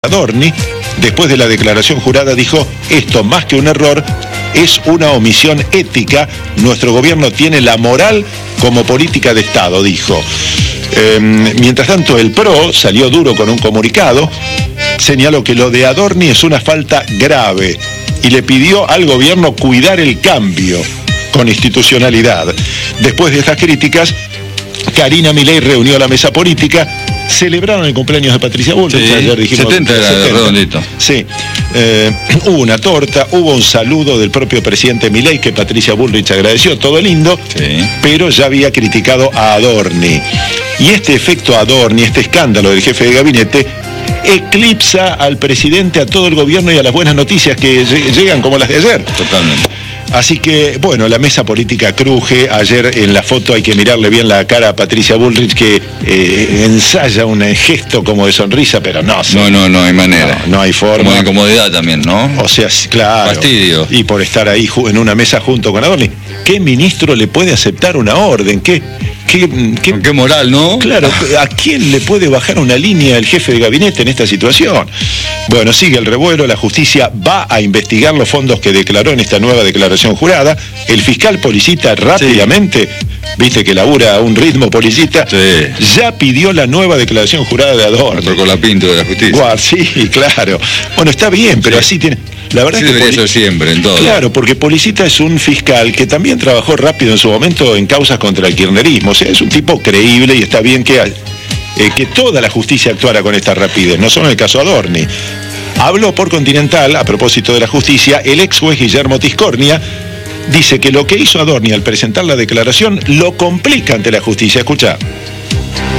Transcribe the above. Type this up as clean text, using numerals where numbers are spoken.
Adorni, después de la declaración jurada, dijo: esto más que un error es una omisión ética, nuestro gobierno tiene la moral como política de Estado, dijo. Mientras tanto, el PRO salió duro con un comunicado, señaló que lo de Adorni es una falta grave y le pidió al gobierno cuidar el cambio con institucionalidad. Después de estas críticas, Karina Milei reunió a la mesa política. Celebraron el cumpleaños de Patricia Bullrich. Sí, ayer dijimos 70 era redondito. Sí, hubo una torta, hubo un saludo del propio presidente Milei que Patricia Bullrich agradeció, todo lindo, sí, pero ya había criticado a Adorni. Y este efecto Adorni, este escándalo del jefe de gabinete, eclipsa al presidente, a todo el gobierno y a las buenas noticias que llegan como las de ayer. Totalmente. Así que, bueno, la mesa política cruje. Ayer en la foto hay que mirarle bien la cara a Patricia Bullrich, que ensaya un gesto como de sonrisa, pero no. No hay manera. No hay forma. Como de incomodidad también, ¿no? O sea, claro. Fastidio. Y por estar ahí en una mesa junto con Adorni. ¿Qué ministro le puede aceptar una orden? ¿Qué moral, ¿no? Claro, ¿a quién le puede bajar una línea el jefe de gabinete en esta situación? Bueno, sigue el revuelo, la justicia va a investigar los fondos que declaró en esta nueva declaración jurada. El fiscal Policita rápidamente, viste que labura a un ritmo Policita, ya pidió la nueva declaración jurada de Adorni. Con la pinta de la justicia. Sí, claro. Bueno, está bien, pero así tiene... La verdad sí, es que debería ser siempre, en todo. Claro, porque Policita es un fiscal que también trabajó rápido en su momento en causas contra el kirchnerismo. O sea, es un tipo creíble y está bien que toda la justicia actuara con esta rapidez, no solo en el caso Adorni. Habló por Continental, a propósito de la justicia, el ex juez Guillermo Tiscornia. Dice que lo que hizo Adorni al presentar la declaración lo complica ante la justicia. Escuchá.